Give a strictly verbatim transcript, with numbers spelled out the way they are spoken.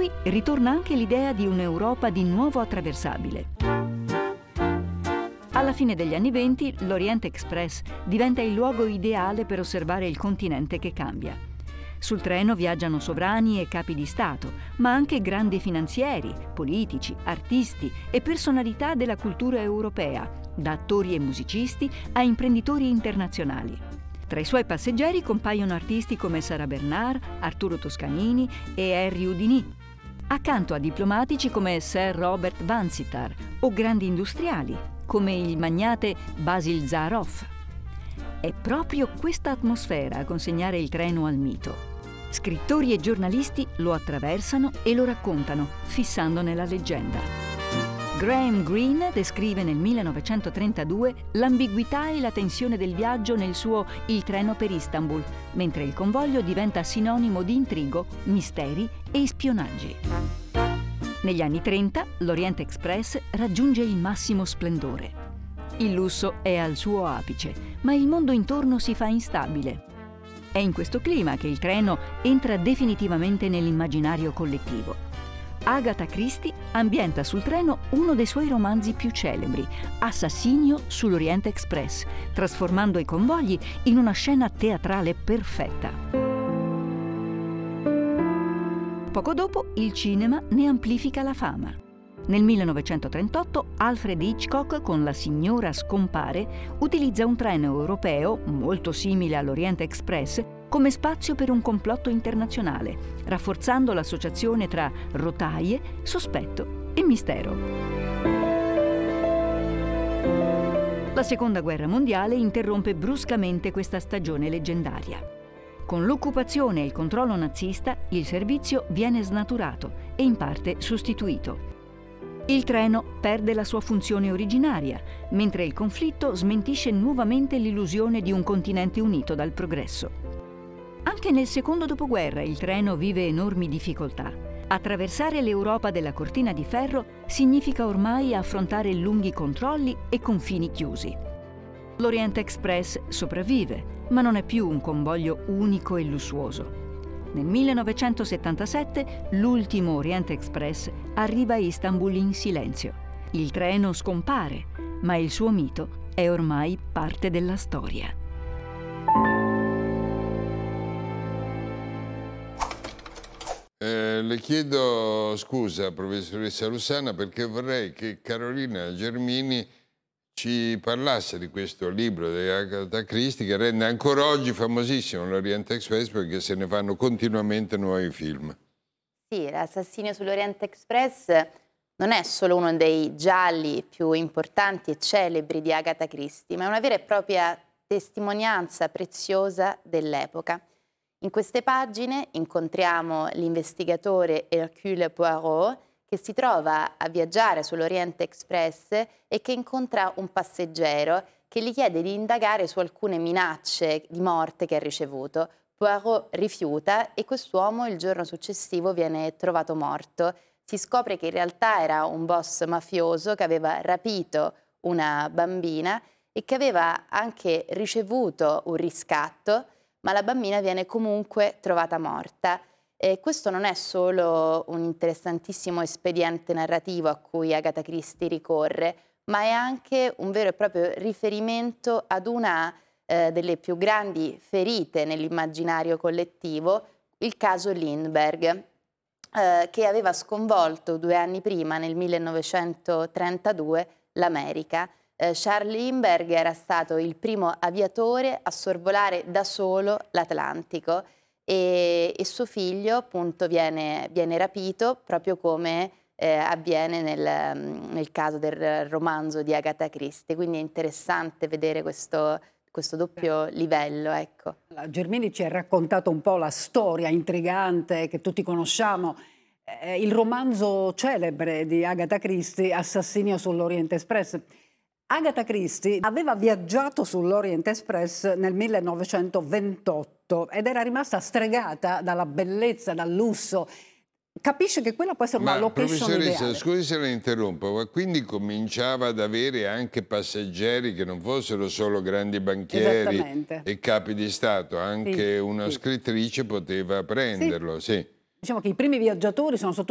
lui ritorna anche l'idea di un'Europa di nuovo attraversabile. Alla fine degli anni venti, l'Orient Express diventa il luogo ideale per osservare il continente che cambia. Sul treno viaggiano sovrani e capi di Stato, ma anche grandi finanzieri, politici, artisti e personalità della cultura europea, da attori e musicisti a imprenditori internazionali. Tra i suoi passeggeri compaiono artisti come Sara Bernard, Arturo Toscanini e Henri Houdini, accanto a diplomatici come Sir Robert Vansittart o grandi industriali come il magnate Basil Zaharoff. È proprio questa atmosfera a consegnare il treno al mito. Scrittori e giornalisti lo attraversano e lo raccontano, fissandone la leggenda. Graham Greene descrive nel millenovecentotrentadue l'ambiguità e la tensione del viaggio nel suo Il treno per Istanbul, mentre il convoglio diventa sinonimo di intrigo, misteri e spionaggi. Negli anni trenta l'Orient Express raggiunge il massimo splendore. Il lusso è al suo apice, ma il mondo intorno si fa instabile. È in questo clima che il treno entra definitivamente nell'immaginario collettivo. Agatha Christie ambienta sul treno uno dei suoi romanzi più celebri, Assassinio sull'Orient Express, trasformando i convogli in una scena teatrale perfetta. Poco dopo il cinema ne amplifica la fama. Nel millenovecentotrentotto Alfred Hitchcock con La signora scompare utilizza un treno europeo, molto simile all'Orient Express, come spazio per un complotto internazionale, rafforzando l'associazione tra rotaie, sospetto e mistero. La Seconda Guerra Mondiale interrompe bruscamente questa stagione leggendaria. Con l'occupazione e il controllo nazista, il servizio viene snaturato e in parte sostituito. Il treno perde la sua funzione originaria, mentre il conflitto smentisce nuovamente l'illusione di un continente unito dal progresso. Anche nel secondo dopoguerra il treno vive enormi difficoltà. Attraversare l'Europa della cortina di ferro significa ormai affrontare lunghi controlli e confini chiusi. L'Orient Express sopravvive, ma non è più un convoglio unico e lussuoso. Nel millenovecentosettantasette l'ultimo Orient Express arriva a Istanbul in silenzio. Il treno scompare, ma il suo mito è ormai parte della storia. Eh, le chiedo scusa, professoressa Lussana, perché vorrei che Carolina Germini ci parlasse di questo libro di Agatha Christie che rende ancora oggi famosissimo l'Orient Express perché se ne fanno continuamente nuovi film. Sì, l'Assassinio sull'Orient Express non è solo uno dei gialli più importanti e celebri di Agatha Christie, ma è una vera e propria testimonianza preziosa dell'epoca. In queste pagine incontriamo l'investigatore Hercule Poirot, che si trova a viaggiare sull'Orient Express e che incontra un passeggero che gli chiede di indagare su alcune minacce di morte che ha ricevuto. Poirot rifiuta e quest'uomo il giorno successivo viene trovato morto. Si scopre che in realtà era un boss mafioso che aveva rapito una bambina e che aveva anche ricevuto un riscatto, ma la bambina viene comunque trovata morta. E questo non è solo un interessantissimo espediente narrativo a cui Agatha Christie ricorre, ma è anche un vero e proprio riferimento ad una eh, delle più grandi ferite nell'immaginario collettivo, il caso Lindbergh, eh, che aveva sconvolto due anni prima, nel millenovecentotrentadue, l'America. Eh, Charles Lindbergh era stato il primo aviatore a sorvolare da solo l'Atlantico. E, e suo figlio appunto viene, viene rapito proprio come eh, avviene nel, nel caso del romanzo di Agatha Christie, quindi è interessante vedere questo, questo doppio livello. Ecco. Germini ci ha raccontato un po' la storia intrigante che tutti conosciamo, eh, il romanzo celebre di Agatha Christie, Assassinio sull'Orient Express. Agatha Christie aveva viaggiato sull'Orient Express nel millenovecentoventotto ed era rimasta stregata dalla bellezza, dal lusso. Capisce che quella può essere una ma, location professoressa, ideale. scusi se la interrompo, ma quindi cominciava ad avere anche passeggeri che non fossero solo grandi banchieri e capi di Stato, anche sì, una sì. scrittrice poteva prenderlo, sì. sì. Diciamo che i primi viaggiatori sono sotto